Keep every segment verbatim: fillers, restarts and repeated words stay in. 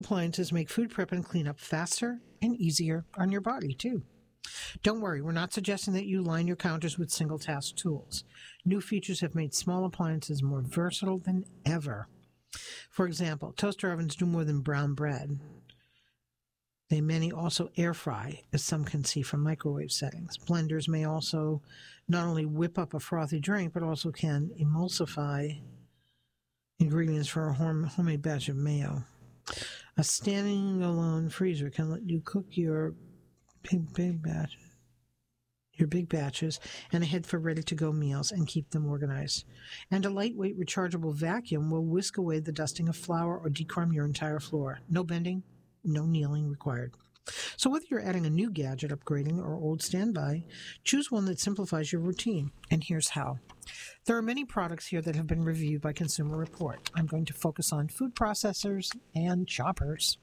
Appliances make food prep and cleanup faster and easier on your body, too. Don't worry, we're not suggesting that you line your counters with single-task tools. New features have made small appliances more versatile than ever. For example, toaster ovens do more than brown bread. They many also air fry, as some can see from microwave settings. Blenders may also not only whip up a frothy drink, but also can emulsify ingredients for a home, homemade batch of mayo. A standing-alone freezer can let you cook your big, big batch, your big batches and ahead for ready-to-go meals and keep them organized. And a lightweight rechargeable vacuum will whisk away the dusting of flour or decrumb your entire floor. No bending, no kneeling required. So whether you're adding a new gadget, upgrading, or old standby, choose one that simplifies your routine. And here's how. There are many products here that have been reviewed by Consumer Report. I'm going to focus on food processors and choppers.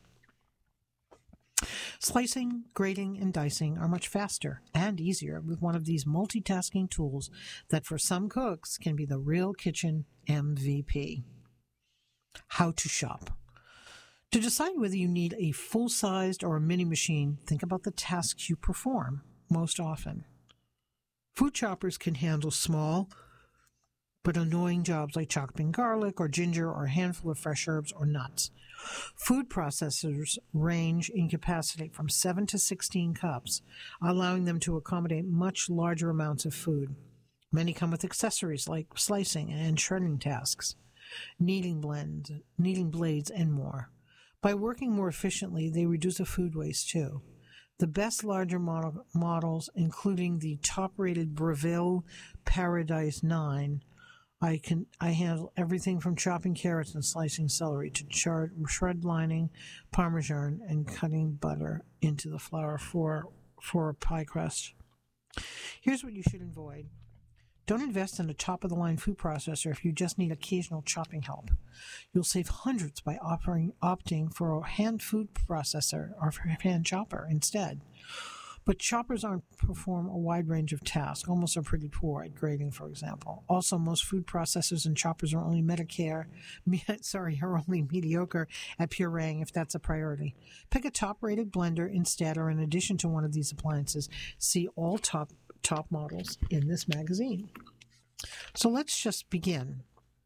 Slicing, grating, and dicing are much faster and easier with one of these multitasking tools that for some cooks can be the real kitchen M V P. How to shop. To decide whether you need a full-sized or a mini machine, think about the tasks you perform most often. Food choppers can handle small but annoying jobs like chopping garlic or ginger or a handful of fresh herbs or nuts. Food processors range in capacity from seven to sixteen cups, allowing them to accommodate much larger amounts of food. Many come with accessories like slicing and shredding tasks, kneading blends, kneading blades, and more. By working more efficiently, they reduce the food waste too. The best larger model, models, including the top-rated Breville Paradise nine, I can I handle everything from chopping carrots and slicing celery to char- shred lining Parmesan and cutting butter into the flour for for a pie crust. Here's what you should avoid. Don't invest in a top-of-the-line food processor if you just need occasional chopping help. You'll save hundreds by offering, opting for a hand food processor or for a hand chopper instead. But choppers aren't perform a wide range of tasks. Almost are pretty poor at grating, for example. Also, most food processors and choppers are only Medicare, me, sorry, are only mediocre at pureeing if that's a priority. Pick a top-rated blender instead, or in addition to one of these appliances. See all top top models in this magazine. So let's just begin.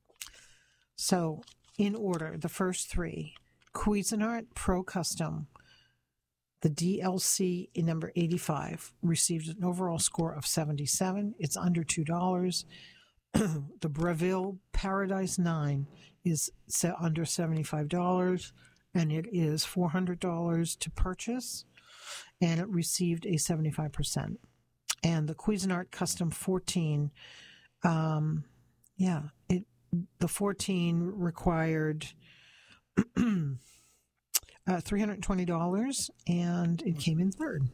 So, in order, the first three: Cuisinart Pro Custom. The D L C in number eighty-five received an overall score of seventy-seven. It's under two dollars. The Breville Paradise nine is under seventy-five dollars, and it is four hundred dollars to purchase, and it received a seventy-five percent. And the Cuisinart Custom fourteen, um, yeah, it the fourteen required Uh, three hundred twenty dollars, and it came in third.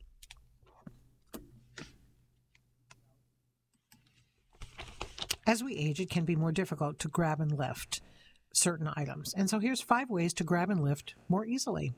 As we age, it can be more difficult to grab and lift certain items. And so here's five ways to grab and lift more easily.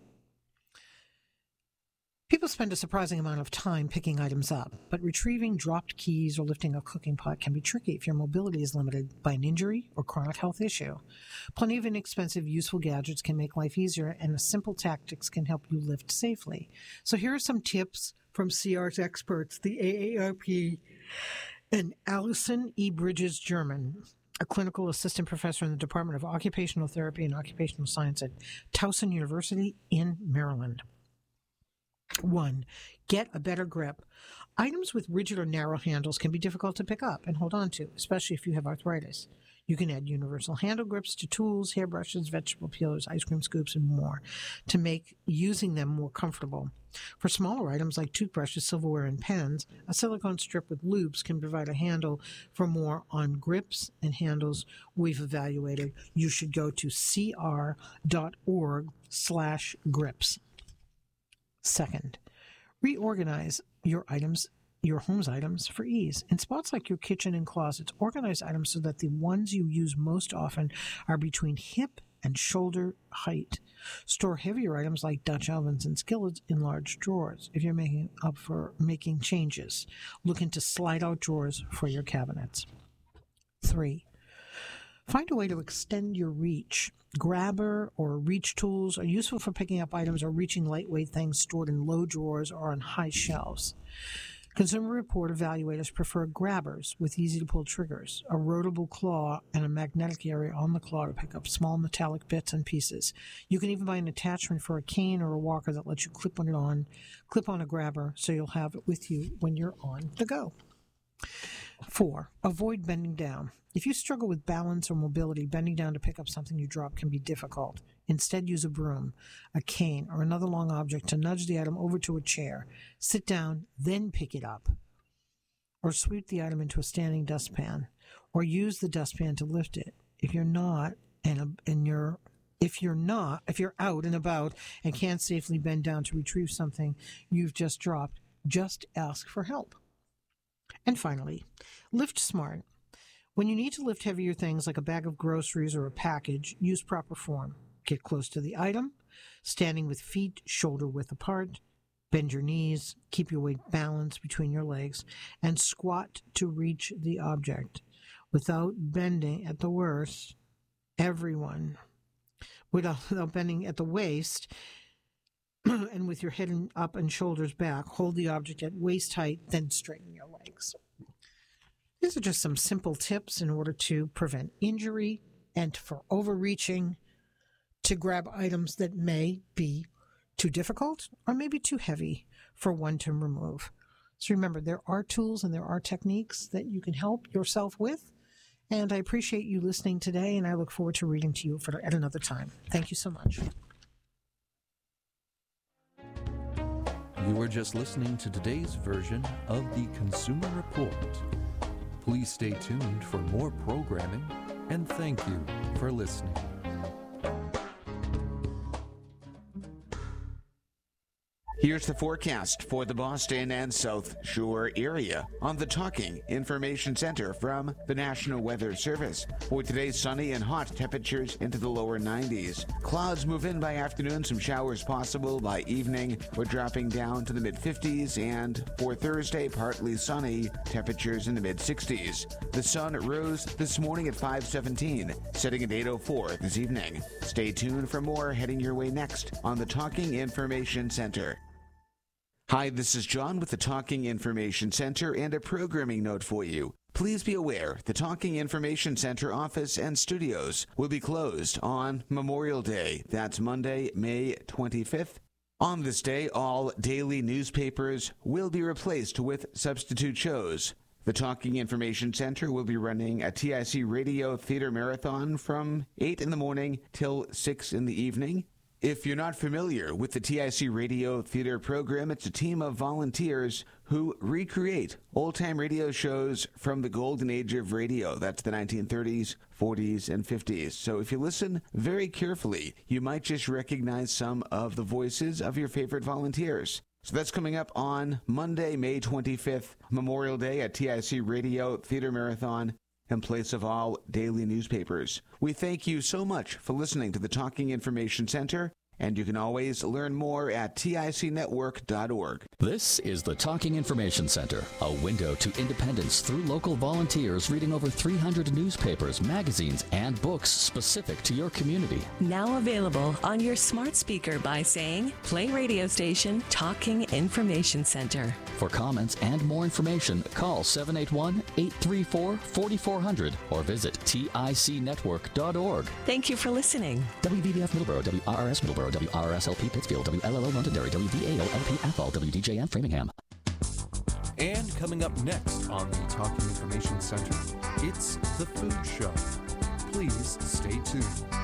People spend a surprising amount of time picking items up, but retrieving dropped keys or lifting a cooking pot can be tricky if your mobility is limited by an injury or chronic health issue. Plenty of inexpensive, useful gadgets can make life easier, and simple tactics can help you lift safely. So here are some tips from C R's experts, the A A R P, and Alison E. Bridges German, a clinical assistant professor in the Department of Occupational Therapy and Occupational Science at Towson University in Maryland. One, get a better grip. Items with rigid or narrow handles can be difficult to pick up and hold on to, especially if you have arthritis. You can add universal handle grips to tools, hairbrushes, vegetable peelers, ice cream scoops, and more to make using them more comfortable. For smaller items like toothbrushes, silverware, and pens, a silicone strip with loops can provide a handle. For more on grips and handles we've evaluated, you should go to cr.org slash grips. Second, reorganize your items, your home's items for ease. In spots like your kitchen and closets, organize items so that the ones you use most often are between hip and shoulder height. Store heavier items like Dutch ovens and skillets in large drawers. If you're making up for making changes, look into slide-out drawers for your cabinets. Three, find a way to extend your reach. grabber or reach tools are useful for picking up items or reaching lightweight things stored in low drawers or on high shelves. Consumer Report evaluators prefer grabbers with easy-to-pull triggers, a rotable claw, and a magnetic area on the claw to pick up small metallic bits and pieces. You can even buy an attachment for a cane or a walker that lets you clip on it on, clip on a grabber, so you'll have it with you when you're on the go. Four, avoid bending down. If you struggle with balance or mobility, bending down to pick up something you drop can be difficult. Instead, use a broom, a cane, or another long object to nudge the item over to a chair. Sit down, then pick it up. Or sweep the item into a standing dustpan. Or use the dustpan to lift it. If you're not, and, and you're If you're not, if you're out and about and can't safely bend down to retrieve something you've just dropped, just ask for help. And finally, lift smart. When you need to lift heavier things like a bag of groceries or a package, use proper form. Get close to the item, standing with feet shoulder width apart, bend your knees, keep your weight balanced between your legs, and squat to reach the object. Without bending at the worst, everyone, without, without bending at the waist, and with your head up and shoulders back, hold the object at waist height, then straighten your legs. These are just some simple tips in order to prevent injury and for overreaching to grab items that may be too difficult or maybe too heavy for one to remove. So remember, there are tools and there are techniques that you can help yourself with. And I appreciate you listening today, and I look forward to reading to you for, at another time. Thank you so much. You were just listening to today's version of the Consumer Report. Please stay tuned for more programming, and thank you for listening. Here's the forecast for the Boston and South Shore area on the Talking Information Center from the National Weather Service. For today's sunny and hot, temperatures into the lower nineties. Clouds move in by afternoon, some showers possible by evening. We're dropping down to the mid-fifties, and for Thursday, partly sunny, temperatures in the mid-sixties. The sun rose this morning at five seventeen, setting at eight oh four this evening. Stay tuned for more heading your way next on the Talking Information Center. Hi, this is John with the Talking Information Center and a programming note for you. Please be aware the Talking Information Center office and studios will be closed on Memorial Day. That's Monday, May twenty-fifth. On this day, all daily newspapers will be replaced with substitute shows. The Talking Information Center will be running a T I C Radio Theater Marathon from eight in the morning till six in the evening. If you're not familiar with the T I C Radio Theater program, it's a team of volunteers who recreate old-time radio shows from the golden age of radio. That's the nineteen thirties, forties, and fifties. So if you listen very carefully, you might just recognize some of the voices of your favorite volunteers. So that's coming up on Monday, May twenty-fifth, Memorial Day at T I C Radio Theater Marathon, in place of all daily newspapers. We thank you so much for listening to the Talking Information Center, and you can always learn more at T I C network dot org. This is the Talking Information Center, a window to independence through local volunteers reading over three hundred newspapers, magazines, and books specific to your community. Now available on your smart speaker by saying, play radio station Talking Information Center. For comments and more information, call seven eight one, eight three four, four four zero zero or visit T I C network dot org. Thank you for listening. W V B F Middleborough, W R R S Middleborough, W R R S L P Pittsfield, W L L O Londonderry, W V A O L P Athol, W D J M Framingham. And coming up next on the Talking Information Center, it's The Food Show. Please stay tuned.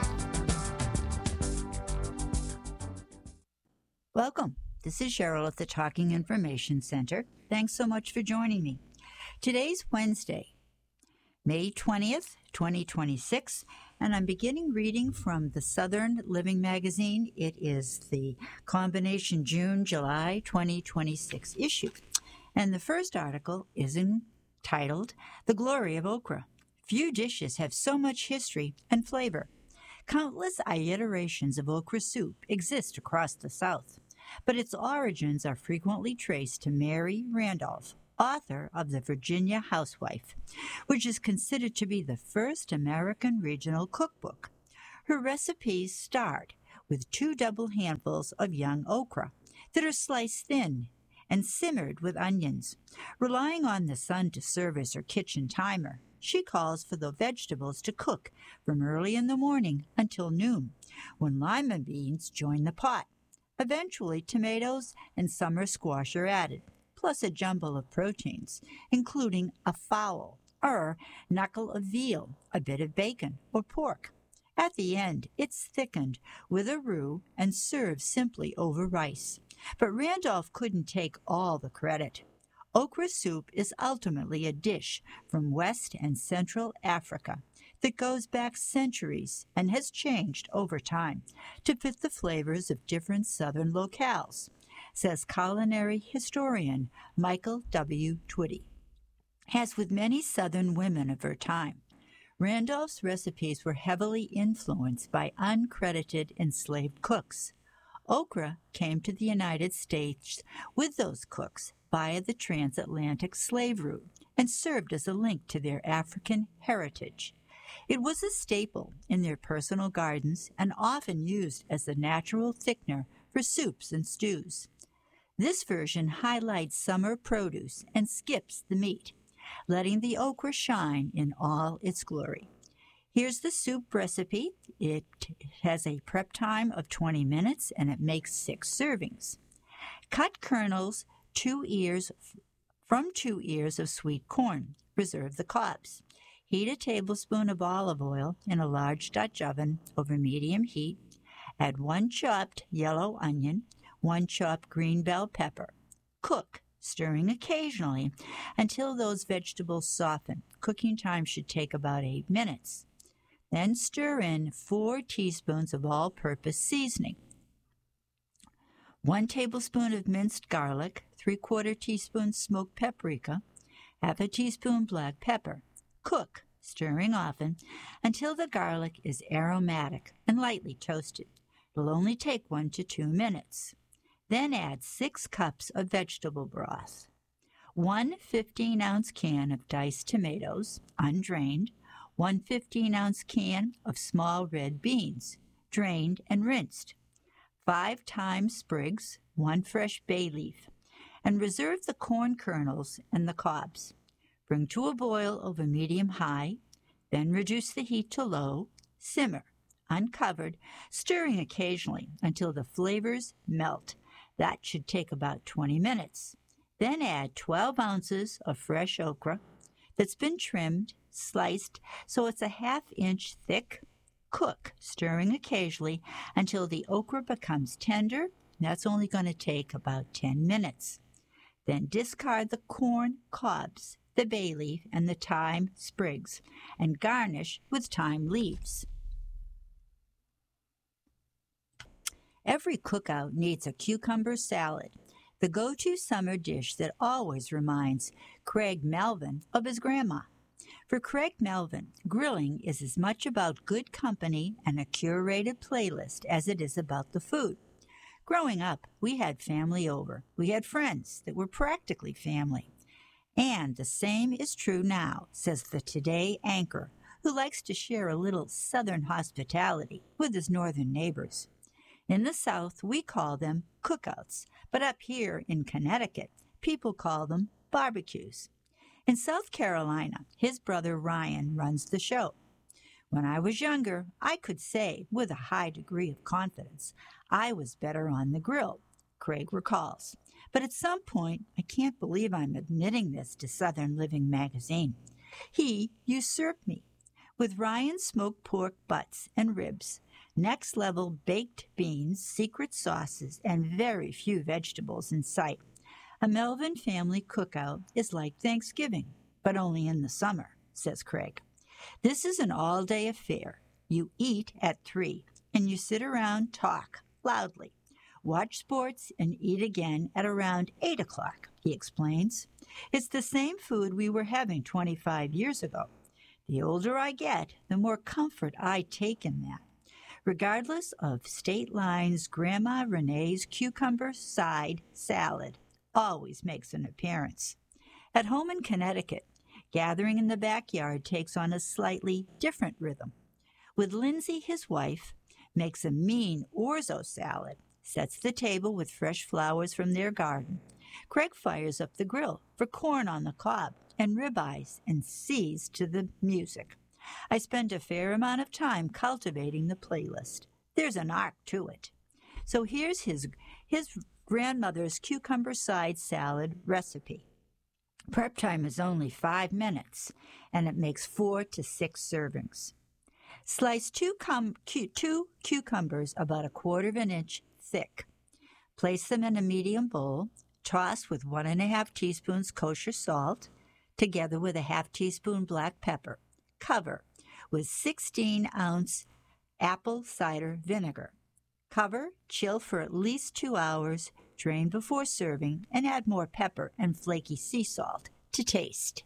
Welcome. This is Cheryl at the Talking Information Center. Thanks so much for joining me. Today's Wednesday, May twentieth, twenty twenty-six, and I'm beginning reading from the Southern Living Magazine. It is the combination June-July twenty twenty-six issue. And the first article is entitled, The Glory of Okra. Few dishes have so much history and flavor. Countless iterations of okra soup exist across the South, but its origins are frequently traced to Mary Randolph, author of The Virginia Housewife, which is considered to be the first American regional cookbook. Her recipes start with two double handfuls of young okra that are sliced thin and simmered with onions. Relying on the sun to serve as her kitchen timer, she calls for the vegetables to cook from early in the morning until noon, when lima beans join the pot. Eventually, tomatoes and summer squash are added, plus a jumble of proteins, including a fowl or knuckle of veal, a bit of bacon or pork. At the end, it's thickened with a roux and served simply over rice. But Randolph couldn't take all the credit. Okra soup is ultimately a dish from West and Central Africa that goes back centuries and has changed over time to fit the flavors of different southern locales, says culinary historian Michael W. Twitty. As with many southern women of her time, Randolph's recipes were heavily influenced by uncredited enslaved cooks. Okra came to the United States with those cooks via the transatlantic slave route and served as a link to their African heritage. It was a staple in their personal gardens and often used as a natural thickener for soups and stews. This version highlights summer produce and skips the meat, letting the okra shine in all its glory. Here's the soup recipe. It has a prep time of twenty minutes and it makes six servings. Cut kernels two ears from two ears of sweet corn. Reserve the cobs. Heat a tablespoon of olive oil in a large Dutch oven over medium heat. Add one chopped yellow onion, one chopped green bell pepper. Cook, stirring occasionally until those vegetables soften. Cooking time should take about eight minutes. Then stir in four teaspoons of all-purpose seasoning, one tablespoon of minced garlic, three-quarter teaspoon smoked paprika, half a teaspoon black pepper. Cook, stirring often, until the garlic is aromatic and lightly toasted. It'll only take one to two minutes. Then add six cups of vegetable broth, one fifteen-ounce can of diced tomatoes, undrained, one fifteen-ounce can of small red beans, drained and rinsed, five thyme sprigs, one fresh bay leaf, and reserve the corn kernels and the cobs. Bring to a boil over medium-high, then reduce the heat to low, simmer, uncovered, stirring occasionally until the flavors melt. That should take about twenty minutes. Then add twelve ounces of fresh okra that's been trimmed, sliced so it's a half inch thick. Cook, stirring occasionally until the okra becomes tender. That's only going to take about ten minutes. Then discard the corn cobs, the bay leaf, and the thyme sprigs, and garnish with thyme leaves. Every cookout needs a cucumber salad, the go-to summer dish that always reminds Craig Melvin of his grandma. For Craig Melvin, grilling is as much about good company and a curated playlist as it is about the food. Growing up, we had family over. We had friends that were practically family. And the same is true now, says the Today anchor, who likes to share a little Southern hospitality with his northern neighbors. In the South, we call them cookouts, but up here in Connecticut, people call them barbecues. In South Carolina, his brother Ryan runs the show. When I was younger, I could say, with a high degree of confidence, I was better on the grill, Craig recalls. But at some point, I can't believe I'm admitting this to Southern Living magazine, he usurped me. With Ryan's smoked pork butts and ribs, next-level baked beans, secret sauces, and very few vegetables in sight, a Melvin family cookout is like Thanksgiving, but only in the summer, says Craig. This is an all-day affair. You eat at three, and you sit around, talk loudly, watch sports, and eat again at around eight o'clock, he explains. It's the same food we were having twenty-five years ago. The older I get, the more comfort I take in that. Regardless of state lines, Grandma Renee's cucumber side salad always makes an appearance. At home in Connecticut, gathering in the backyard takes on a slightly different rhythm. with Lindsay, his wife, makes a mean orzo salad, sets the table with fresh flowers from their garden. Craig fires up the grill for corn on the cob and ribeyes and sees to the music. I spend a fair amount of time cultivating the playlist. There's an arc to it. So here's his, his grandmother's cucumber side salad recipe. Prep time is only five minutes, and it makes four to six servings. Slice two, cum, cu, two cucumbers about a quarter of an inch thick. Place them in a medium bowl. Toss with one and a half teaspoons kosher salt, together with a half teaspoon black pepper. Cover with sixteen ounce apple cider vinegar. Cover, chill for at least two hours, drain before serving, and add more pepper and flaky sea salt to taste.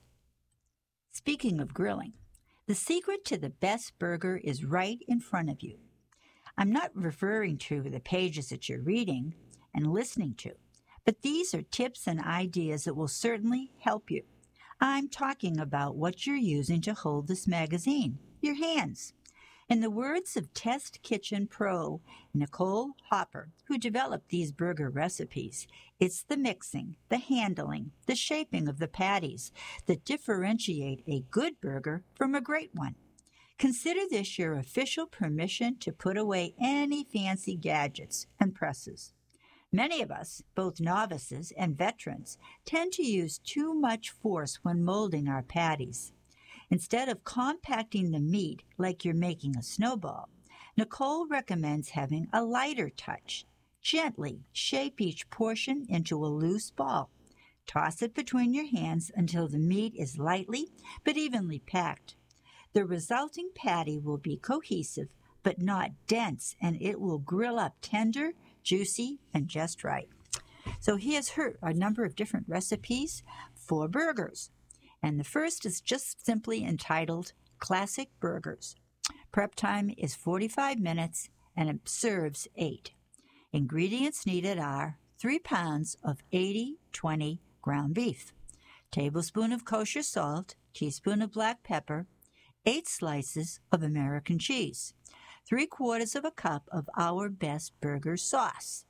Speaking of grilling, the secret to the best burger is right in front of you. I'm not referring to the pages that you're reading and listening to, but these are tips and ideas that will certainly help you. I'm talking about what you're using to hold this magazine, your hands. In the words of Test Kitchen Pro Nicole Hopper, who developed these burger recipes, it's the mixing, the handling, the shaping of the patties that differentiate a good burger from a great one. Consider this your official permission to put away any fancy gadgets and presses. Many of us, both novices and veterans, tend to use too much force when molding our patties. Instead of compacting the meat like you're making a snowball, Nicole recommends having a lighter touch. Gently shape each portion into a loose ball. Toss it between your hands until the meat is lightly but evenly packed. The resulting patty will be cohesive but not dense, and it will grill up tender, juicy, and just right. So here's her a number of different recipes for burgers. And the first is just simply entitled Classic Burgers. Prep time is forty-five minutes, and it serves eight. Ingredients needed are three pounds of eighty twenty ground beef, tablespoon of kosher salt, teaspoon of black pepper, eight slices of American cheese, three quarters of a cup of our best burger sauce,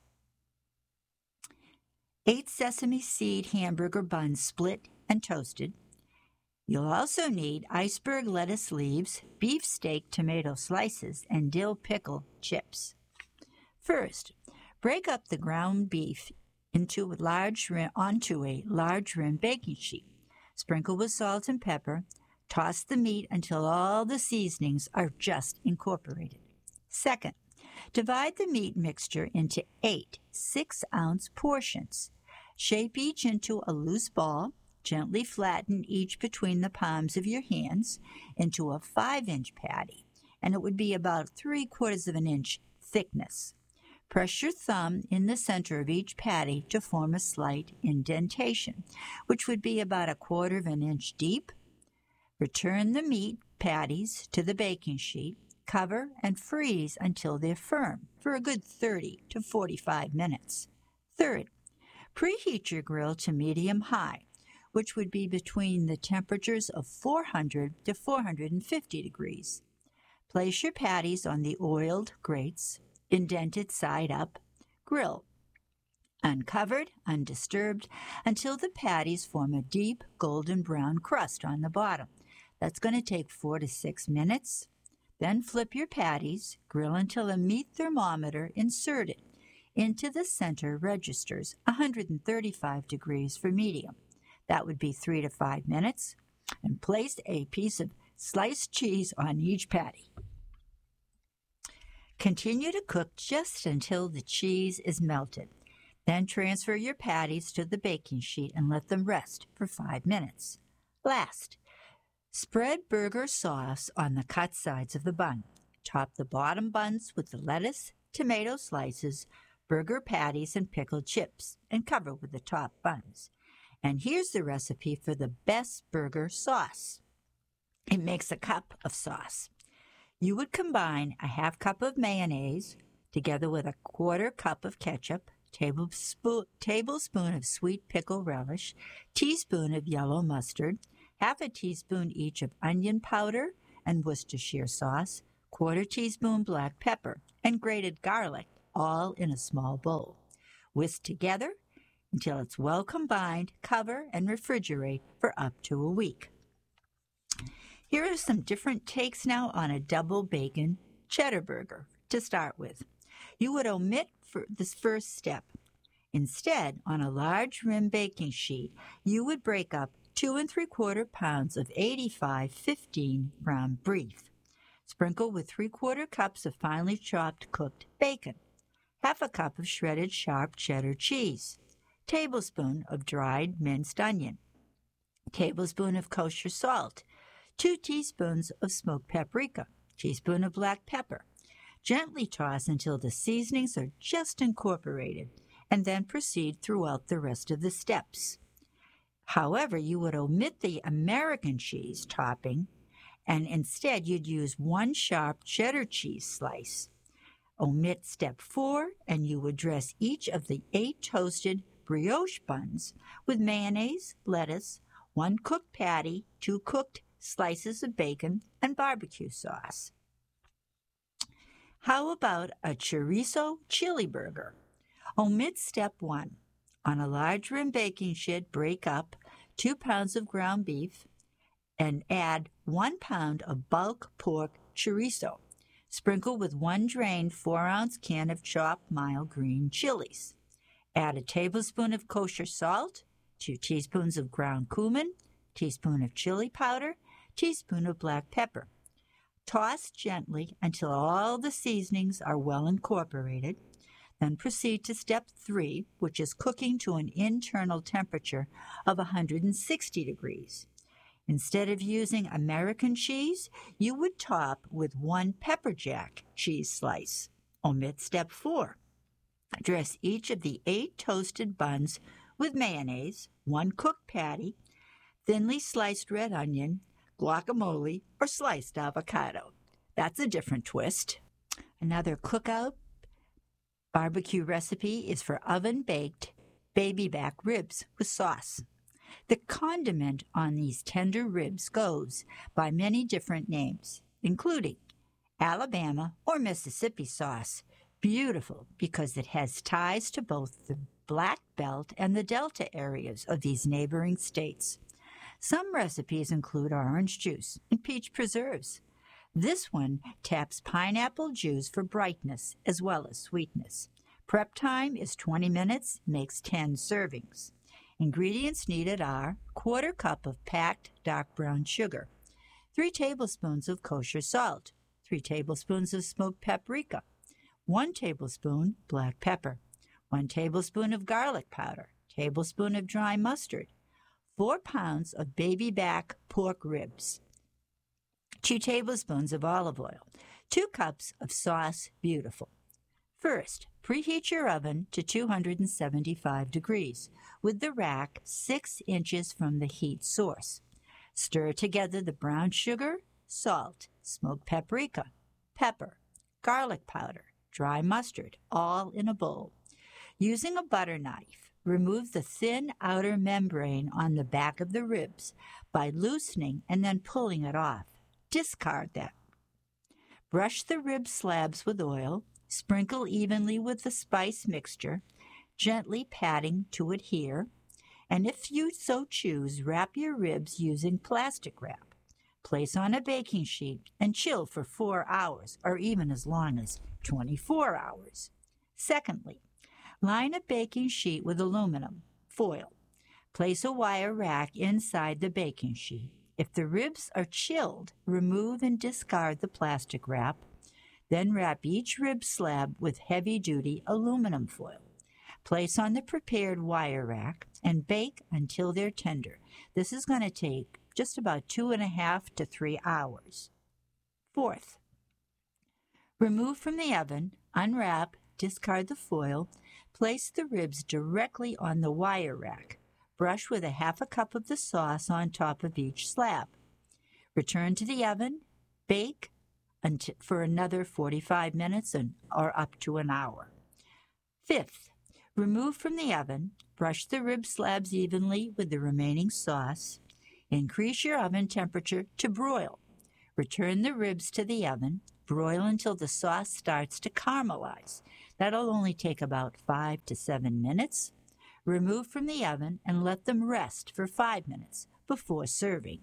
eight sesame seed hamburger buns split and toasted. You'll also need iceberg lettuce leaves, beefsteak tomato slices, and dill pickle chips. First, break up the ground beef into a large rim, onto a large rim baking sheet. Sprinkle with salt and pepper. Toss the meat until all the seasonings are just incorporated. Second, divide the meat mixture into eight six-ounce portions. Shape each into a loose ball. Gently flatten each between the palms of your hands into a five-inch patty, and it would be about three-quarters of an inch thickness. Press your thumb in the center of each patty to form a slight indentation, which would be about a quarter of an inch deep. Return the meat patties to the baking sheet, cover, and freeze until they're firm for a good thirty to forty-five minutes. Third, preheat your grill to medium-high, which would be between the temperatures of four hundred to four hundred fifty degrees. Place your patties on the oiled grates, indented side up. Grill, uncovered, undisturbed, until the patties form a deep golden brown crust on the bottom. That's going to take four to six minutes. Then flip your patties, grill until a meat thermometer inserted into the center registers one hundred thirty-five degrees for medium. That would be three to five minutes. And place a piece of sliced cheese on each patty. Continue to cook just until the cheese is melted. Then transfer your patties to the baking sheet and let them rest for five minutes. Last, spread burger sauce on the cut sides of the bun. Top the bottom buns with the lettuce, tomato slices, burger patties, and pickled chips, and cover with the top buns. And here's the recipe for the best burger sauce. It makes a cup of sauce. You would combine a half cup of mayonnaise together with a quarter cup of ketchup, tablespoon, tablespoon of sweet pickle relish, teaspoon of yellow mustard, half a teaspoon each of onion powder and Worcestershire sauce, quarter teaspoon black pepper, and grated garlic, all in a small bowl. Whisk together until it's well combined, cover, and refrigerate for up to a week. Here are some different takes now on a double bacon cheddar burger to start with. You would omit for this first step. Instead, on a large rim baking sheet, you would break up two and three quarter pounds of eighty-five fifteen ground beef. Sprinkle with three quarter cups of finely chopped cooked bacon, half a cup of shredded sharp cheddar cheese, tablespoon of dried minced onion, tablespoon of kosher salt, two teaspoons of smoked paprika, teaspoon of black pepper. Gently toss until the seasonings are just incorporated, and then proceed throughout the rest of the steps. However, you would omit the American cheese topping, and instead you'd use one sharp cheddar cheese slice. Omit step four, and you would dress each of the eight toasted brioche buns with mayonnaise, lettuce, one cooked patty, two cooked slices of bacon, and barbecue sauce. How about a chorizo chili burger? Omit step one. On a large rim baking sheet, break up two pounds of ground beef and add one pound of bulk pork chorizo. Sprinkle with one drained four-ounce can of chopped mild green chilies. Add a tablespoon of kosher salt, two teaspoons of ground cumin, teaspoon of chili powder, teaspoon of black pepper. Toss gently until all the seasonings are well incorporated. Then proceed to step three, which is cooking to an internal temperature of one hundred sixty degrees. Instead of using American cheese, you would top with one pepper jack cheese slice. Omit step four. Dress each of the eight toasted buns with mayonnaise, one cooked patty, thinly sliced red onion, guacamole, or sliced avocado. That's a different twist. Another cookout barbecue recipe is for oven-baked baby back ribs with sauce. The condiment on these tender ribs goes by many different names, including Alabama or Mississippi sauce, beautiful because it has ties to both the Black Belt and the Delta areas of these neighboring states. Some recipes include orange juice and peach preserves. This one taps pineapple juice for brightness as well as sweetness. Prep time is twenty minutes, makes ten servings. Ingredients needed are quarter cup of packed dark brown sugar, three tablespoons of kosher salt, three tablespoons of smoked paprika, one tablespoon black pepper, one tablespoon of garlic powder, tablespoon of dry mustard, four pounds of baby back pork ribs, two tablespoons of olive oil, two cups of sauce beautiful. First, preheat your oven to two hundred seventy-five degrees with the rack six inches from the heat source. Stir together the brown sugar, salt, smoked paprika, pepper, garlic powder, dry mustard, all in a bowl. Using a butter knife, remove the thin outer membrane on the back of the ribs by loosening and then pulling it off. Discard that. Brush the rib slabs with oil. Sprinkle evenly with the spice mixture, gently patting to adhere, and if you so choose, wrap your ribs using plastic wrap. Place on a baking sheet and chill for four hours, or even as long as twenty-four hours. Secondly, line a baking sheet with aluminum foil. Place a wire rack inside the baking sheet. If the ribs are chilled, remove and discard the plastic wrap. Then wrap each rib slab with heavy-duty aluminum foil. Place on the prepared wire rack and bake until they're tender. This is going to take just about two and a half to three hours. Fourth, remove from the oven, unwrap, discard the foil, place the ribs directly on the wire rack. Brush with a half a cup of the sauce on top of each slab. Return to the oven, bake until, for another forty-five minutes and, or up to an hour. Fifth, remove from the oven, brush the rib slabs evenly with the remaining sauce. Increase your oven temperature to broil. Return the ribs to the oven, Broil until the sauce starts to caramelize. That'll only take about five to seven minutes. Remove from the oven and let them rest for five minutes before serving.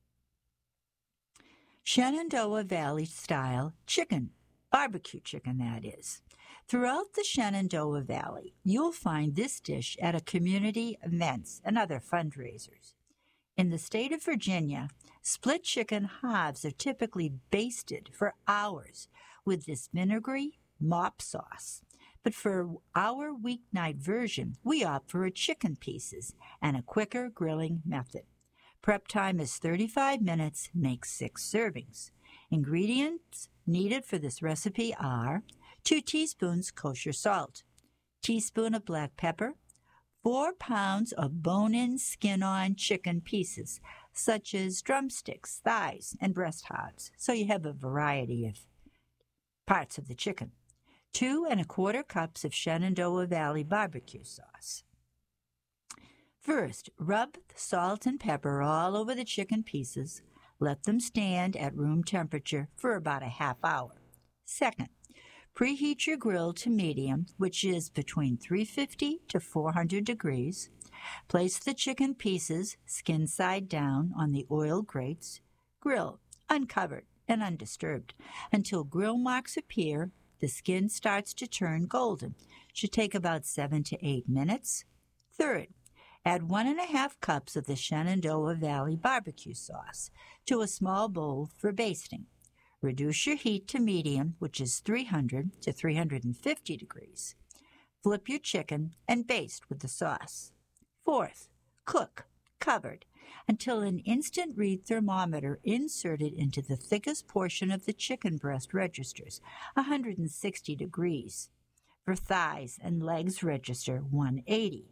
Shenandoah Valley style chicken, barbecue chicken that is. Throughout the Shenandoah Valley, you'll find this dish at a community events and other fundraisers. In the state of Virginia, split chicken halves are typically basted for hours with this vinegary mop sauce. But for our weeknight version, we opt for a chicken pieces and a quicker grilling method. Prep time is thirty-five minutes, makes six servings. Ingredients needed for this recipe are two teaspoons kosher salt, teaspoon of black pepper, four pounds of bone-in, skin-on chicken pieces, such as drumsticks, thighs, and breast halves, so you have a variety of parts of the chicken. Two and a quarter cups of Shenandoah Valley barbecue sauce. First, rub the salt and pepper all over the chicken pieces. Let them stand at room temperature for about a half hour. Second, preheat your grill to medium, which is between three fifty to four hundred degrees. Place the chicken pieces, skin side down, on the oil grates. Grill, uncovered and undisturbed, until grill marks appear. The skin starts to turn golden. Should take about seven to eight minutes. Third, add one and a half cups of the Shenandoah Valley barbecue sauce to a small bowl for basting. Reduce your heat to medium, which is three hundred to three hundred fifty degrees. Flip your chicken and baste with the sauce. Fourth, cook, covered, until an instant read thermometer inserted into the thickest portion of the chicken breast registers, one hundred sixty degrees. For thighs and legs register one eighty.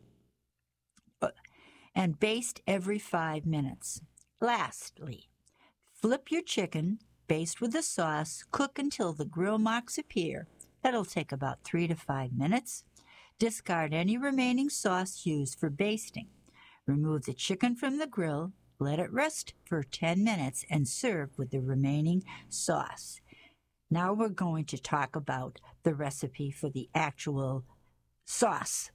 And baste every five minutes. Lastly, flip your chicken, baste with the sauce, cook until the grill marks appear. That'll take about three to five minutes. Discard any remaining sauce used for basting. Remove the chicken from the grill, let it rest for ten minutes, and serve with the remaining sauce. Now we're going to talk about the recipe for the actual sauce.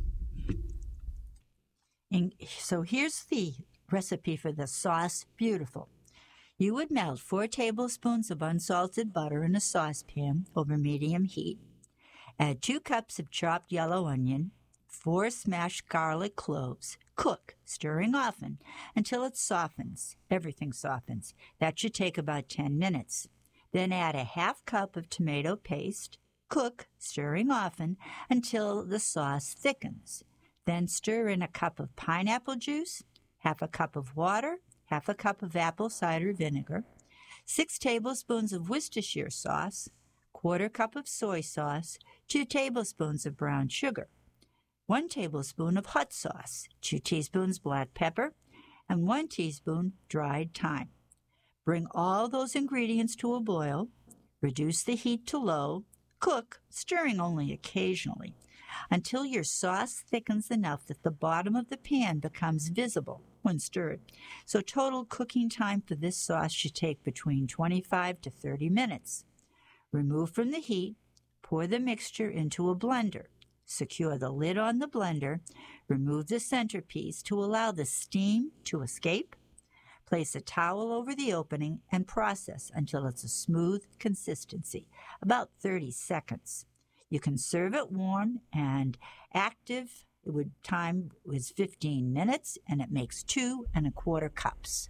And so here's the recipe for the sauce. Beautiful. You would melt four tablespoons of unsalted butter in a saucepan over medium heat. Add two cups of chopped yellow onion, four smashed garlic cloves. Cook, stirring often, until it softens. Everything softens. That should take about ten minutes. Then add a half cup of tomato paste. Cook, stirring often, until the sauce thickens. Then stir in a cup of pineapple juice, half a cup of water, half a cup of apple cider vinegar, six tablespoons of Worcestershire sauce, quarter cup of soy sauce, two tablespoons of brown sugar, one tablespoon of hot sauce, two teaspoons black pepper, and one teaspoon dried thyme. Bring all those ingredients to a boil. Reduce the heat to low. Cook, stirring only occasionally, until your sauce thickens enough that the bottom of the pan becomes visible when stirred. So total cooking time for this sauce should take between twenty-five to thirty minutes. Remove from the heat. Pour the mixture into a blender. Secure the lid on the blender. Remove the centerpiece to allow the steam to escape. Place a towel over the opening and process until it's a smooth consistency, about thirty seconds. You can serve it warm and active. It would time was fifteen minutes, and it makes two and a quarter cups.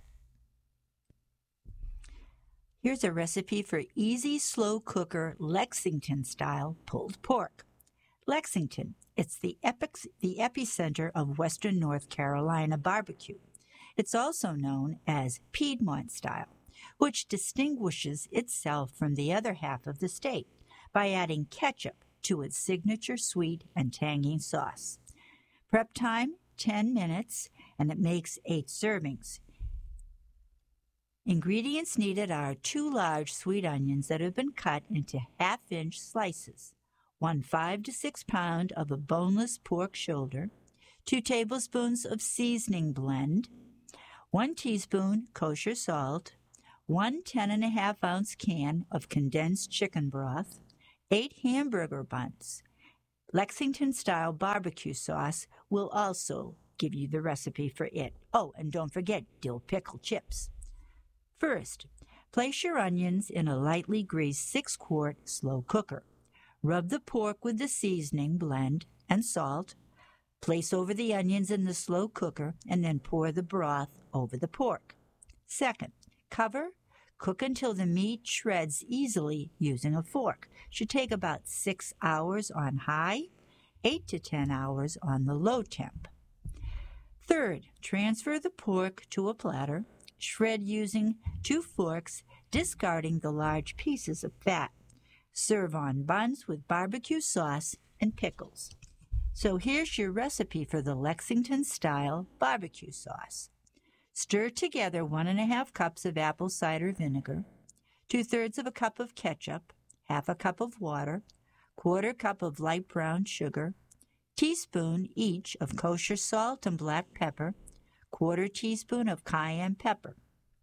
Here's a recipe for easy slow cooker Lexington style pulled pork. Lexington, it's the, epic, the epicenter of Western North Carolina barbecue. It's also known as Piedmont style, which distinguishes itself from the other half of the state by adding ketchup to its signature sweet and tangy sauce. Prep time, ten minutes, and it makes eight servings. Ingredients needed are two large sweet onions that have been cut into half-inch slices, one five to six pound of a boneless pork shoulder, two tablespoons of seasoning blend, one teaspoon kosher salt, one ten and a half ounce can of condensed chicken broth, eight hamburger buns. Lexington-style barbecue sauce will also give you the recipe for it. Oh, and don't forget dill pickle chips. First, place your onions in a lightly greased six-quart slow cooker. Rub the pork with the seasoning blend and salt. Place over the onions in the slow cooker and then pour the broth over the pork. Second, cover. Cook until the meat shreds easily using a fork. Should take about six hours on high, eight to ten hours on the low temp. Third, transfer the pork to a platter. Shred using two forks, discarding the large pieces of fat. Serve on buns with barbecue sauce and pickles. So here's your recipe for the Lexington-style barbecue sauce. Stir together one and a half cups of apple cider vinegar, two-thirds of a cup of ketchup, half a cup of water, quarter cup of light brown sugar, teaspoon each of kosher salt and black pepper, quarter teaspoon of cayenne pepper.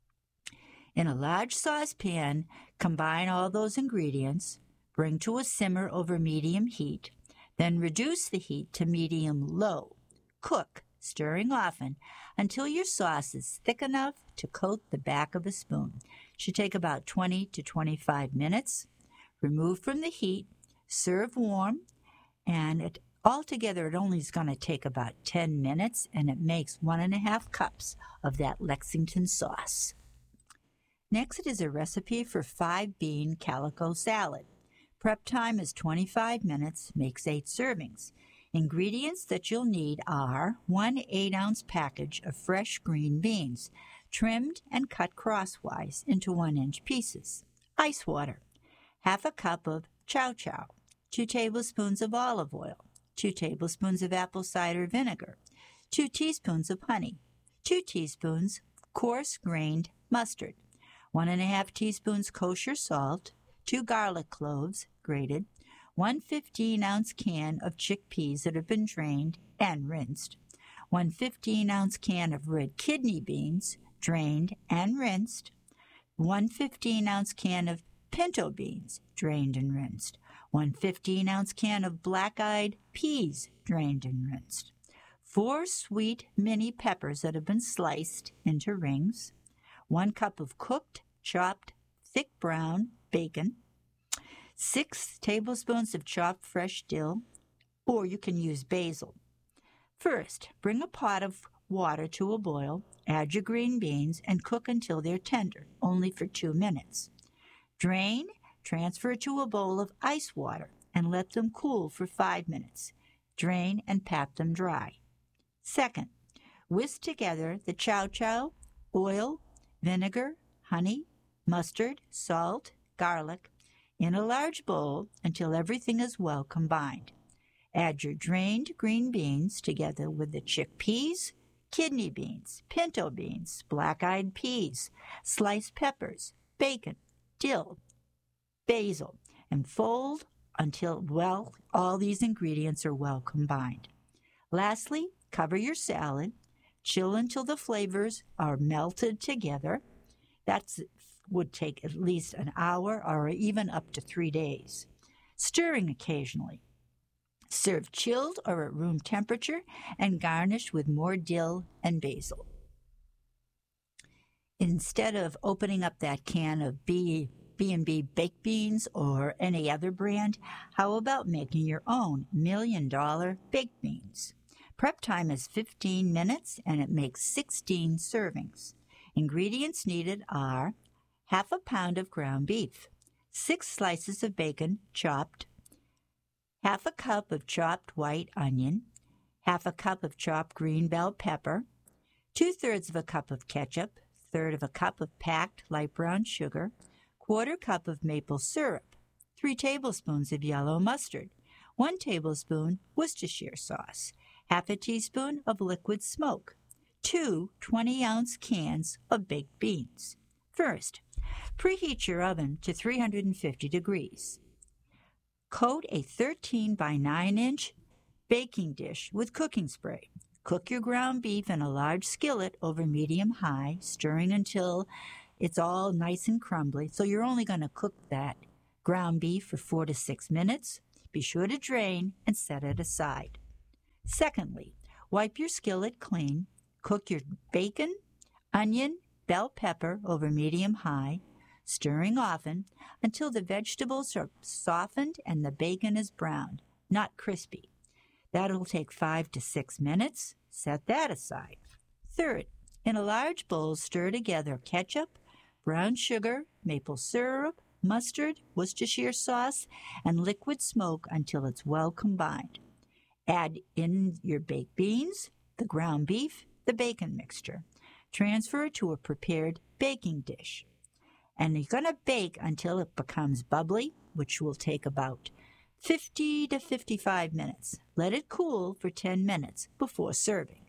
In a large saucepan, combine all those ingredients, bring to a simmer over medium heat, then reduce the heat to medium-low. Cook, stirring often, until your sauce is thick enough to coat the back of a spoon. Should take about twenty to twenty-five minutes. Remove from the heat, serve warm, and it altogether it only is going to take about ten minutes, and it makes one and a half cups of that Lexington sauce. Next, it is a recipe for five-bean calico salad. Prep time is twenty-five minutes, makes eight servings. Ingredients that you'll need are one eight-ounce package of fresh green beans, trimmed and cut crosswise into one-inch pieces. Ice water, half a cup of chow chow, two tablespoons of olive oil, two tablespoons of apple cider vinegar, two teaspoons of honey, two teaspoons coarse-grained mustard, one and a half teaspoons kosher salt, two garlic cloves grated, one fifteen-ounce can of chickpeas that have been drained and rinsed, one fifteen-ounce can of red kidney beans drained and rinsed, one fifteen-ounce can of pinto beans drained and rinsed, one fifteen-ounce can of black-eyed peas drained and rinsed, four sweet mini peppers that have been sliced into rings, one cup of cooked, chopped, thick brown bacon, six tablespoons of chopped fresh dill, or you can use basil. First, bring a pot of water to a boil, add your green beans, and cook until they're tender, only for two minutes. Drain, transfer to a bowl of ice water, and let them cool for five minutes. Drain and pat them dry. Second, whisk together the chow chow, oil, vinegar, honey, mustard, salt, garlic, in a large bowl until everything is well combined. Add your drained green beans together with the chickpeas, kidney beans, pinto beans, black-eyed peas, sliced peppers, bacon, dill, basil, and fold until, well, all these ingredients are well combined. Lastly, cover your salad, chill until the flavors are melted together. That would take at least an hour or even up to three days. Stirring occasionally. Serve chilled or at room temperature and garnish with more dill and basil. Instead of opening up that can of B and B baked beans or any other brand, how about making your own million dollar baked beans? Prep time is fifteen minutes and it makes sixteen servings. Ingredients needed are half a pound of ground beef, six slices of bacon chopped, half a cup of chopped white onion, half a cup of chopped green bell pepper, two-thirds of a cup of ketchup, third of a cup of packed light brown sugar, quarter cup of maple syrup, three tablespoons of yellow mustard, one tablespoon Worcestershire sauce, half a teaspoon of liquid smoke, two twenty-ounce cans of baked beans. First, preheat your oven to three hundred fifty degrees. Coat a thirteen by nine inch baking dish with cooking spray. Cook your ground beef in a large skillet over medium-high, stirring until It's all nice and crumbly, so you're only going to cook that ground beef for four to six minutes. Be sure to drain and set it aside. Secondly, wipe your skillet clean. Cook your bacon, onion, bell pepper over medium-high, stirring often until the vegetables are softened and the bacon is browned, not crispy. That'll take five to six minutes. Set that aside. Third, in a large bowl, stir together ketchup, brown sugar, maple syrup, mustard, Worcestershire sauce, and liquid smoke until it's well combined. Add in your baked beans, the ground beef, the bacon mixture. Transfer it to a prepared baking dish. And you're going to bake until it becomes bubbly, which will take about fifty to fifty-five minutes. Let it cool for ten minutes before serving.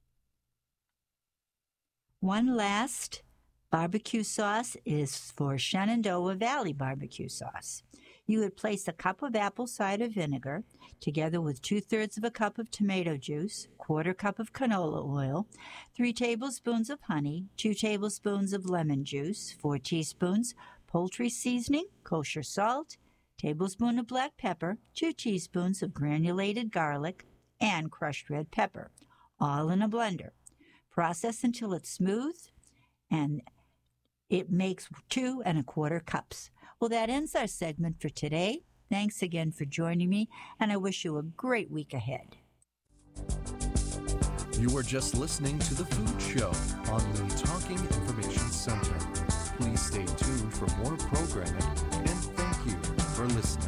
One last barbecue sauce is for Shenandoah Valley barbecue sauce. You would place a cup of apple cider vinegar together with two-thirds of a cup of tomato juice, quarter cup of canola oil, three tablespoons of honey, two tablespoons of lemon juice, four teaspoons poultry seasoning, kosher salt, tablespoon of black pepper, two teaspoons of granulated garlic, and crushed red pepper, all in a blender. Process until it's smooth, and it makes two and a quarter cups. Well, that ends our segment for today. Thanks again for joining me, and I wish you a great week ahead. You were just listening to The Food Show on the Talking Information Center. Please stay tuned for more programming, and thank you for listening.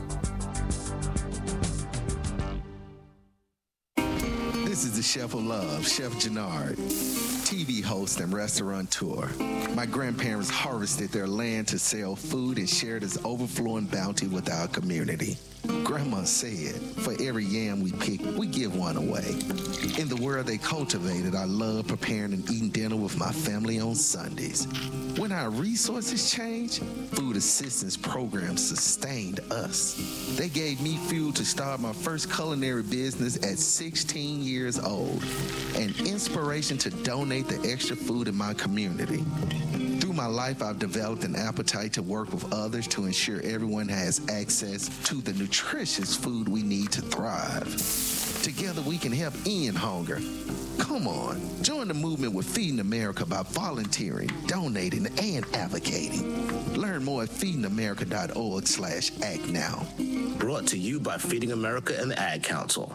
This is the Chef of Love, Chef Jannard, T V host and restaurateur. My grandparents harvested their land to sell food and share this overflowing bounty with our community. Grandma said, for every yam we pick, we give one away. In the world they cultivated, I love preparing and eating dinner with my family on Sundays. When our resources changed, food assistance programs sustained us. They gave me fuel to start my first culinary business at sixteen years old, and inspiration to donate the extra food in my community. Through my life, I've developed an appetite to work with others to ensure everyone has access to the nutritious food we need to thrive. Together, we can help end hunger. Come on, join the movement with Feeding America by volunteering, donating, and advocating. Learn more at feeding america dot org slash act now. Brought to you by Feeding America and the Ad Council.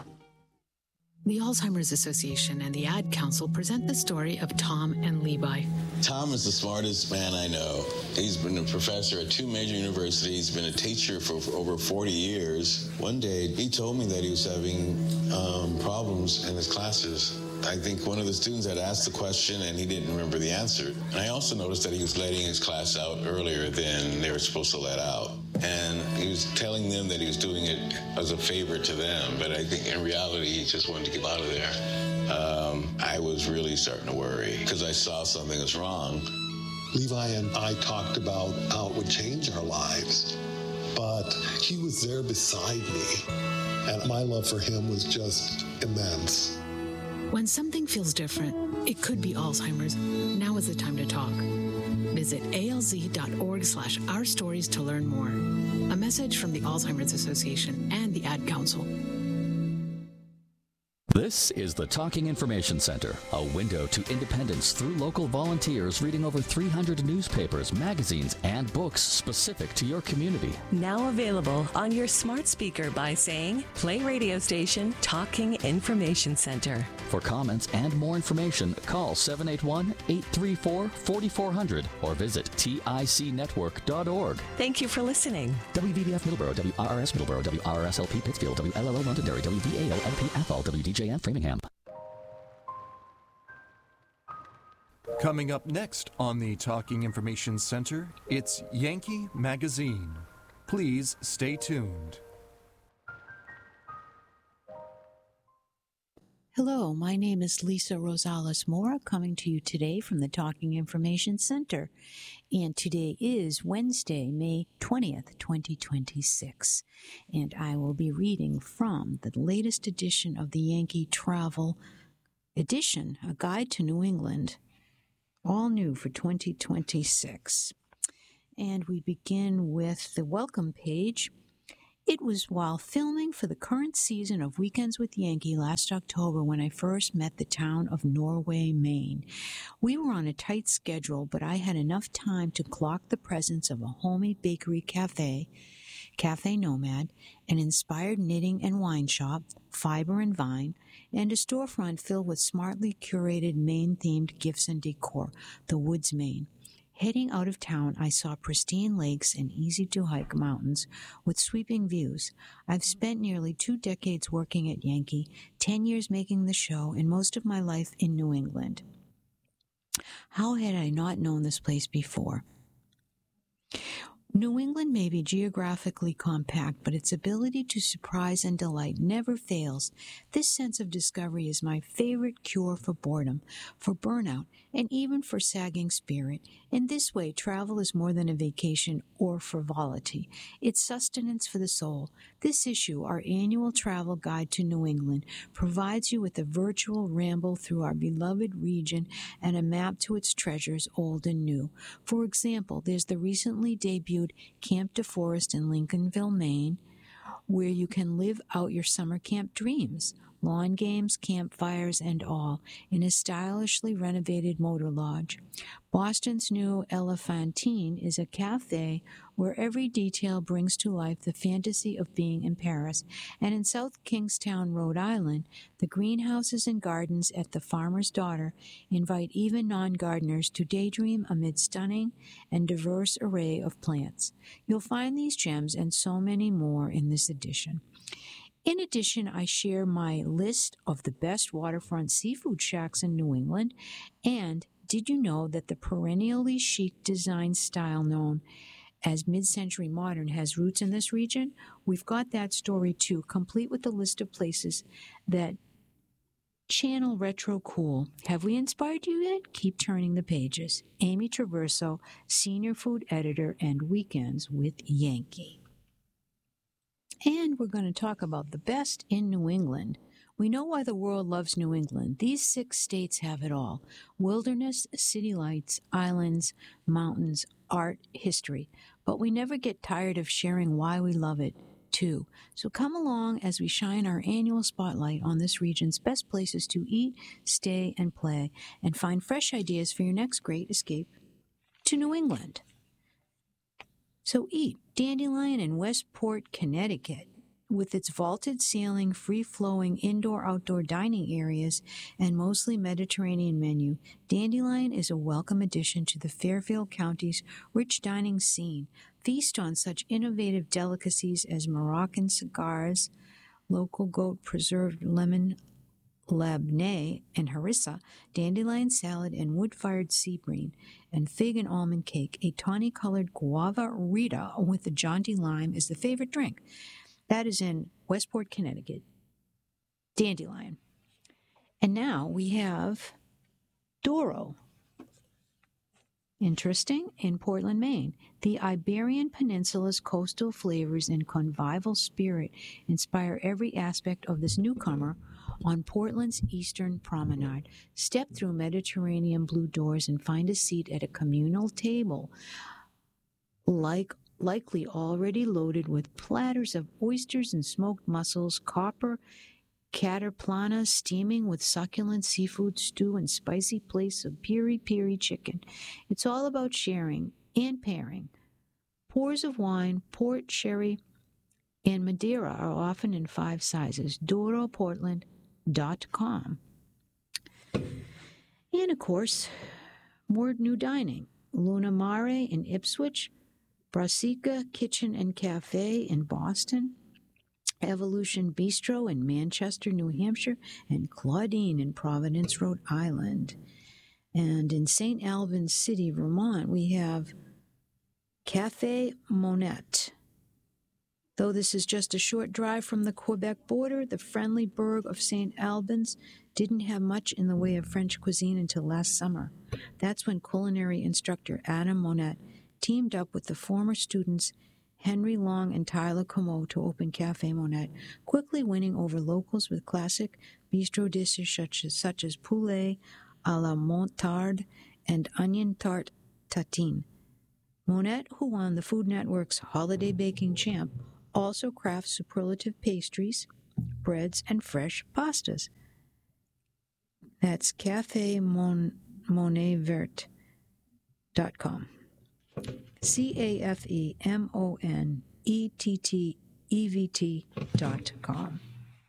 The Alzheimer's Association and the Ad Council present the story of Tom and Levi. Tom is the smartest man I know. He's been a professor at two major universities, been a teacher for, for over forty years. One day, he told me that he was having um, problems in his classes. I think one of the students had asked the question and he didn't remember the answer. And I also noticed that he was letting his class out earlier than they were supposed to let out. And he was telling them that he was doing it as a favor to them, but I think in reality, he just wanted to get out of there. Um, I was really starting to worry because I saw something was wrong. Levi and I talked about how it would change our lives, but he was there beside me, and my love for him was just immense. When something feels different, it could be Alzheimer's. Now is the time to talk. Visit alz.org slash our stories to learn more. A message from the Alzheimer's Association and the Ad Council. This is the Talking Information Center, a window to independence through local volunteers reading over three hundred newspapers, magazines, and books specific to your community. Now available on your smart speaker by saying, play radio station Talking Information Center. For comments and more information, call seven eight one, eight three four, four four zero zero or visit T I C network dot org. Thank you for listening. W V B F Middleborough, W R R S Middleborough, W R R S L P Pittsfield, W L L O Londonderry, W V A L L P Athol, W D J N Framingham. Coming up next on the Talking Information Center, it's Yankee Magazine. Please stay tuned. Hello, my name is Lisa Rosales Mora, coming to you today from the Talking Information Center. And today is Wednesday, May twentieth, twenty twenty-six. And I will be reading from the latest edition of the Yankee Travel Edition, A Guide to New England, all new for twenty twenty-six. And we begin with the welcome page. It was while filming for the current season of Weekends with Yankee last October when I first met the town of Norway, Maine. We were on a tight schedule, but I had enough time to clock the presence of a homey bakery cafe, Cafe Nomad, an inspired knitting and wine shop, Fiber and Vine, and a storefront filled with smartly curated Maine-themed gifts and decor, the Woods Maine. Heading out of town, I saw pristine lakes and easy-to-hike mountains with sweeping views. I've spent nearly two decades working at Yankee, ten years making the show, and most of my life in New England. How had I not known this place before? New England may be geographically compact, but its ability to surprise and delight never fails. This sense of discovery is my favorite cure for boredom, for burnout, and even for sagging spirit. In this way, travel is more than a vacation or frivolity. It's sustenance for the soul. This issue, our annual travel guide to New England, provides you with a virtual ramble through our beloved region and a map to its treasures, old and new. For example, there's the recently debuted Camp DeForest in Lincolnville, Maine, where you can live out your summer camp dreams. Lawn games, campfires, and all, in a stylishly renovated motor lodge. Boston's new Elephantine is a cafe where every detail brings to life the fantasy of being in Paris. And in South Kingstown, Rhode Island, the greenhouses and gardens at the Farmer's Daughter invite even non-gardeners to daydream amid stunning and diverse array of plants. You'll find these gems and so many more in this edition. In addition, I share my list of the best waterfront seafood shacks in New England. And did you know that the perennially chic design style known as mid-century modern has roots in this region? We've got that story too, complete with a list of places that channel retro cool. Have we inspired you yet? Keep turning the pages. Amy Traverso, Senior Food Editor and Weekends with Yankee. And we're going to talk about the best in New England. We know why the world loves New England. These six states have it all. Wilderness, city lights, islands, mountains, art, history. But we never get tired of sharing why we love it, too. So come along as we shine our annual spotlight on this region's best places to eat, stay, and play, and find fresh ideas for your next great escape to New England. So eat Dandelion in Westport, Connecticut. With its vaulted ceiling, free-flowing indoor-outdoor dining areas, and mostly Mediterranean menu, Dandelion is a welcome addition to the Fairfield County's rich dining scene. Feast on such innovative delicacies as Moroccan cigars, local goat preserved lemon labneh and harissa, dandelion salad and wood-fired sea bream, and fig and almond cake. A tawny-colored guava rita with a jaunty lime is the favorite drink. That is in Westport, Connecticut. Dandelion. And now we have Douro. Interesting, in Portland, Maine. The Iberian Peninsula's coastal flavors and convivial spirit inspire every aspect of this newcomer on Portland's eastern promenade. Step through Mediterranean blue doors and find a seat at a communal table, like likely already loaded with platters of oysters and smoked mussels, copper caterpillar steaming with succulent seafood stew, and spicy plates of piri-piri chicken. It's all about sharing and pairing. Pours of wine, port, sherry, and Madeira are often in five sizes. Douro Portland dot com. And, of course, more new dining. Luna Mare in Ipswich, Brassica Kitchen and Cafe in Boston, Evolution Bistro in Manchester, New Hampshire, and Claudine in Providence, Rhode Island. And in Saint Albans City, Vermont, we have Cafe Monette. Though this is just a short drive from the Quebec border, the friendly burg of Saint Albans didn't have much in the way of French cuisine until last summer. That's when culinary instructor Adam Monette teamed up with the former students Henry Long and Tyler Comeau to open Cafe Monette, quickly winning over locals with classic bistro dishes such as, such as poulet à la montarde and onion tart tatin. Monette, who won the Food Network's Holiday Baking Champ, also crafts superlative pastries, breads, and fresh pastas. That's cafe mon monet vert dot com. C A F E M O N E T T E V T dot com.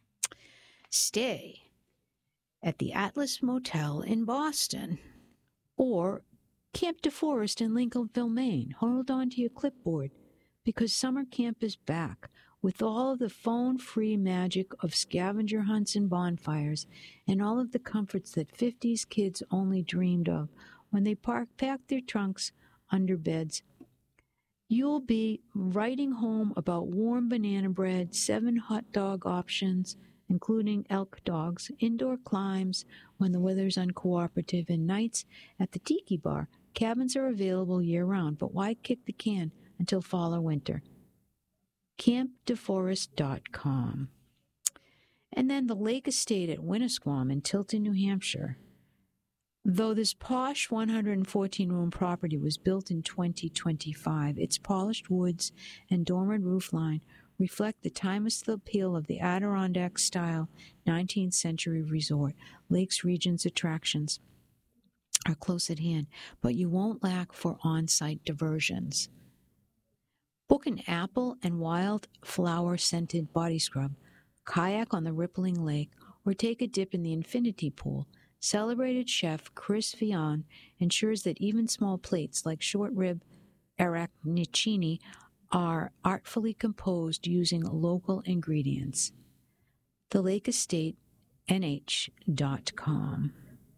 Stay at the Atlas Motel in Boston or Camp DeForest in Lincolnville, Maine. Hold on to your clipboard because summer camp is back with all of the phone-free magic of scavenger hunts and bonfires and all of the comforts that fifties kids only dreamed of when they park, packed their trunks under beds. You'll be writing home about warm banana bread, seven hot dog options, including elk dogs, indoor climbs when the weather's uncooperative, and nights at the Tiki Bar. Cabins are available year-round, but why kick the can until fall or winter? camp de forest dot com. And then the Lake Estate at Winnisquam in Tilton, New Hampshire. Though this posh one hundred fourteen room property was built in twenty twenty-five, its polished woods and dormered roofline reflect the timeless appeal of the Adirondack-style nineteenth century resort. Lakes Region's attractions are close at hand, but you won't lack for on-site diversions. Book an apple and wildflower-scented body scrub, kayak on the rippling lake, or take a dip in the infinity pool. Celebrated chef Chris Vian ensures that even small plates like short rib arachnicini are artfully composed using local ingredients. The Lake Estate N H dot com.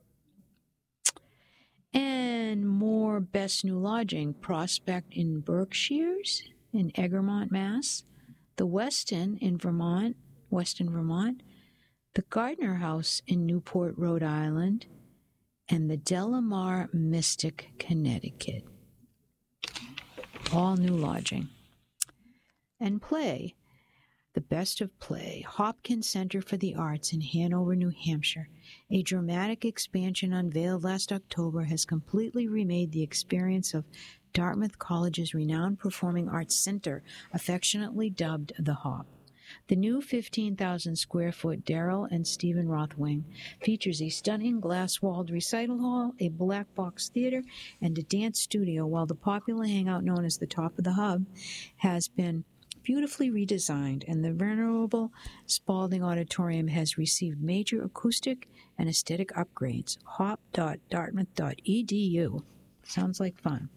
And more Best New Lodging, Prospect in Berkshires in Egremont, Mass, the Westin in Vermont, Weston, Vermont, the Gardner House in Newport, Rhode Island, and the Delamar Mystic, Connecticut. All new lodging. And play, the Best of Play, Hopkins Center for the Arts in Hanover, New Hampshire. A dramatic expansion unveiled last October has completely remade the experience of Dartmouth College's renowned performing arts center, affectionately dubbed the Hop. The new fifteen thousand square foot Darrell and Stephen Roth wing features a stunning glass-walled recital hall, a black box theater, and a dance studio, while the popular hangout known as the Top of the Hub has been beautifully redesigned, and the venerable Spalding Auditorium has received major acoustic and aesthetic upgrades. hop dot dartmouth dot e d u. Sounds like fun.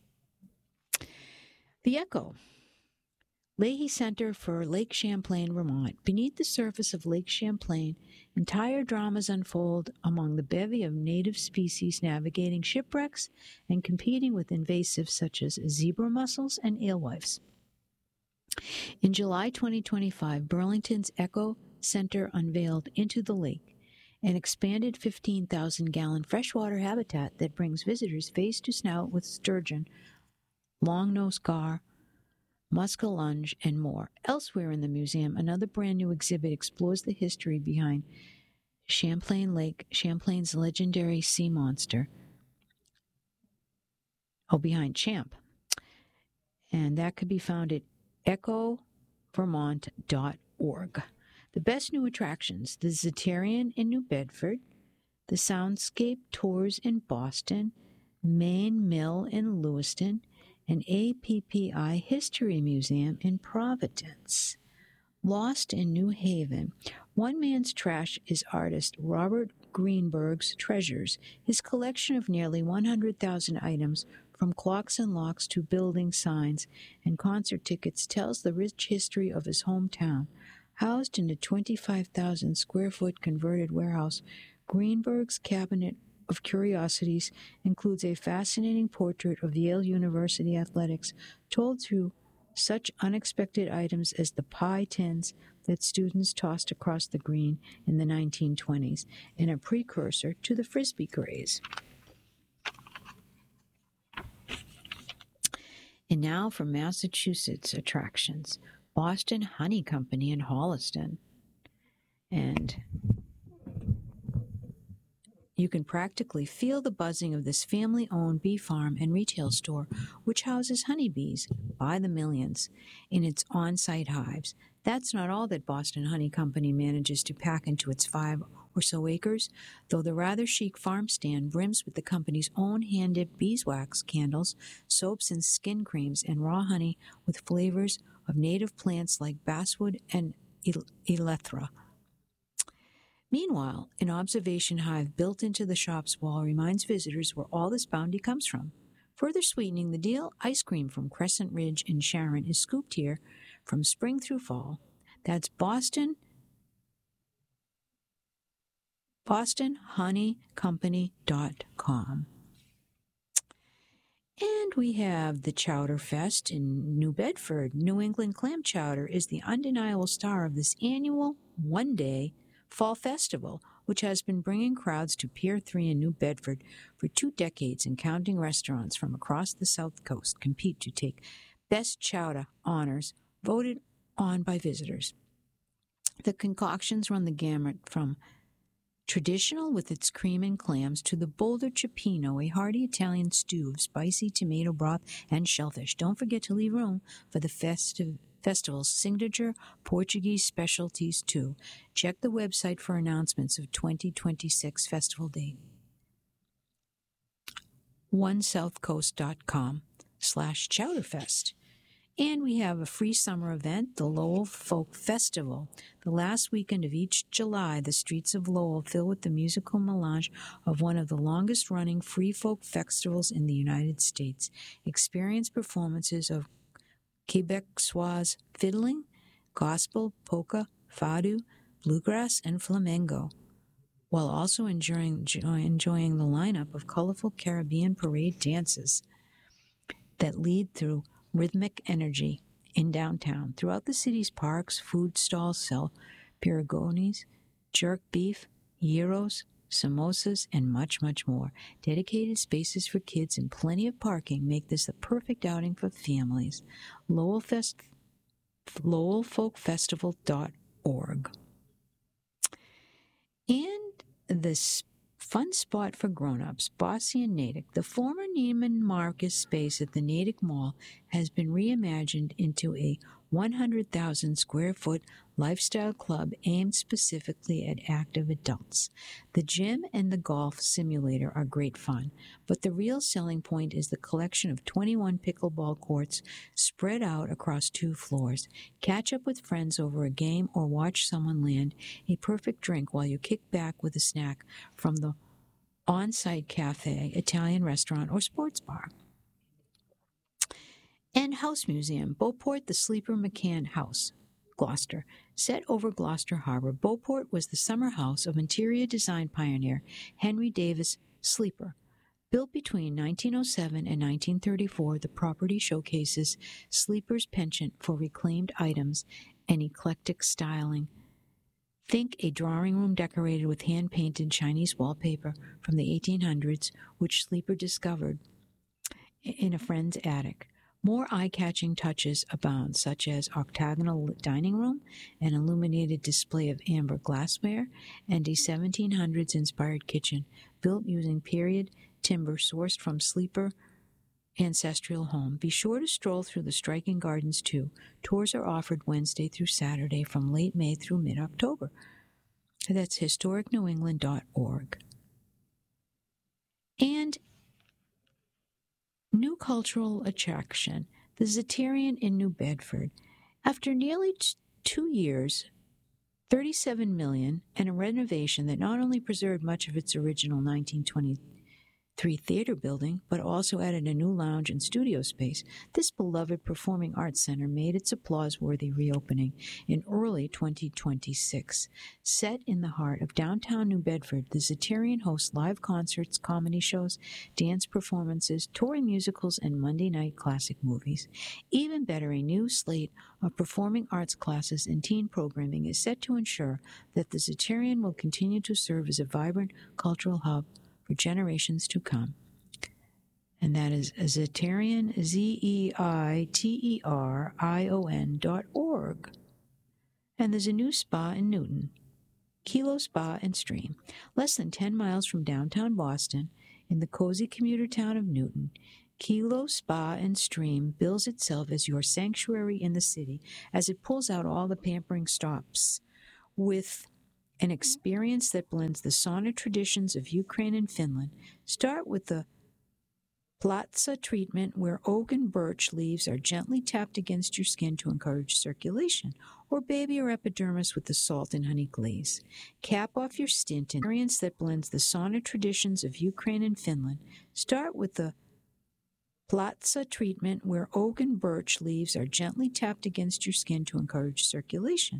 The Echo. Leahy Center for Lake Champlain, Vermont. Beneath the surface of Lake Champlain, entire dramas unfold among the bevy of native species navigating shipwrecks and competing with invasives such as zebra mussels and alewives. In July twenty twenty-five, Burlington's Echo Center unveiled Into the Lake, an expanded fifteen thousand gallon freshwater habitat that brings visitors face to snout with sturgeon, long-nosed gar, muskellunge, and more. Elsewhere in the museum, another brand-new exhibit explores the history behind Champlain Lake, Champlain's legendary sea monster. Oh, behind Champ. And that could be found at echo vermont dot org. The best new attractions, the Zetarian in New Bedford, the Soundscape Tours in Boston, Maine Mill in Lewiston, and A P P I History Museum in Providence. Lost in New Haven. One Man's Trash is artist Robert Greenberg's treasures. His collection of nearly one hundred thousand items, from clocks and locks to building signs and concert tickets, tells the rich history of his hometown. Housed in a twenty-five thousand square foot converted warehouse, Greenberg's Cabinet of Curiosities includes a fascinating portrait of Yale University athletics, told through such unexpected items as the pie tins that students tossed across the green in the nineteen twenties, and a precursor to the Frisbee craze. And now for Massachusetts attractions. Boston Honey Company in Holliston. And You can practically feel the buzzing of this family-owned bee farm and retail store, which houses honeybees by the millions in its on-site hives. That's not all that Boston Honey Company manages to pack into its five or so acres, though the rather chic farm stand brims with the company's own hand-dipped beeswax candles, soaps and skin creams, and raw honey with flavors of native plants like basswood and eleuthera. Meanwhile, an observation hive built into the shop's wall reminds visitors where all this bounty comes from. Further sweetening the deal, ice cream from Crescent Ridge in Sharon is scooped here from spring through fall. That's Boston, boston honey company dot com. And we have the Chowder Fest in New Bedford. New England Clam Chowder is the undeniable star of this annual one-day Fall Festival, which has been bringing crowds to Pier three in New Bedford for two decades, and counting restaurants from across the South Coast compete to take Best Chowder honors voted on by visitors. The concoctions run the gamut from traditional with its cream and clams to the bolder cioppino, a hearty Italian stew of spicy tomato broth and shellfish. Don't forget to leave room for the festive festival's signature Portuguese specialties, too. Check the website for announcements of twenty twenty-six festival date. one south coast dot com slash Chowderfest. And we have a free summer event, the Lowell Folk Festival. The last weekend of each July, the streets of Lowell fill with the musical melange of one of the longest-running free folk festivals in the United States. Experience performances of Quebecois fiddling, gospel, polka, fado, bluegrass, and flamenco, while also enjoying, enjoying the lineup of colorful Caribbean parade dances that lead through rhythmic energy in downtown. Throughout the city's parks, food stalls sell pirigonis, jerk beef, gyros, samosas, and much, much more. Dedicated spaces for kids and plenty of parking make this the perfect outing for families. Lowell Fest, lowell folk festival dot org. And this fun spot for grown-ups, Bossy and Natick. The former Neiman Marcus space at the Natick Mall has been reimagined into a one hundred thousand square foot lifestyle club aimed specifically at active adults. The gym and the golf simulator are great fun, but the real selling point is the collection of twenty-one pickleball courts spread out across two floors. Catch up with friends over a game or watch someone land a perfect drink while you kick back with a snack from the on-site cafe, Italian restaurant, or sports bar. And House Museum, Beauport, the Sleeper McCann House, Gloucester. Set over Gloucester Harbor, Beauport was the summer house of interior design pioneer Henry Davis Sleeper. Built between nineteen oh seven and nineteen thirty-four, the property showcases Sleeper's penchant for reclaimed items and eclectic styling. Think a drawing room decorated with hand-painted Chinese wallpaper from the eighteen hundreds, which Sleeper discovered in a friend's attic. More eye-catching touches abound, such as octagonal dining room, an illuminated display of amber glassware, and a seventeen hundreds-inspired kitchen built using period timber sourced from Sleeper ancestral home. Be sure to stroll through the striking gardens, too. Tours are offered Wednesday through Saturday from late May through mid-October. That's historic new england dot org. And new cultural attraction, the Zeterian in New Bedford. After nearly t- two years, thirty-seven million dollars, and a renovation that not only preserved much of its original nineteen twenty-three theater building, but also added a new lounge and studio space, this beloved performing arts center made its applause-worthy reopening in early twenty twenty-six. Set in the heart of downtown New Bedford, the Zeterian hosts live concerts, comedy shows, dance performances, touring musicals, and Monday night classic movies. Even better, a new slate of performing arts classes and teen programming is set to ensure that the Zeterian will continue to serve as a vibrant cultural hub for generations to come. And that is Zeterian, Z E I T E R I O N dot org. And there's a new spa in Newton. Kilo Spa and Stream. Less than ten miles from downtown Boston, in the cozy commuter town of Newton, Kilo Spa and Stream bills itself as your sanctuary in the city as it pulls out all the pampering stops with an experience that blends the sauna traditions of Ukraine and Finland. Start with the Platza treatment, where oak and birch leaves are gently tapped against your skin to encourage circulation, or baby your epidermis with the salt and honey glaze. Cap off your stint in an experience that blends the sauna traditions of Ukraine and Finland. Start with the Platza treatment, where oak and birch leaves are gently tapped against your skin to encourage circulation,